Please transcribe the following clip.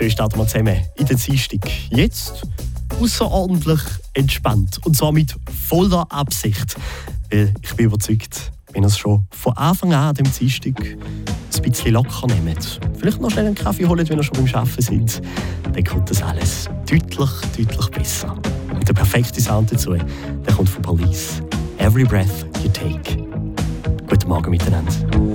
früh starten wir zusammen in den Dienstag. Jetzt außerordentlich entspannt. Und zwar mit voller Absicht. Weil ich bin überzeugt, wenn ihr es schon von Anfang an dem Dienstag ein bisschen locker nehmt, vielleicht noch schnell einen Kaffee holt, wenn ihr schon beim Arbeiten seid, dann kommt das alles deutlich besser. Und der perfekte Sound dazu, der kommt von Police. Every breath you take. Guten Morgen miteinander.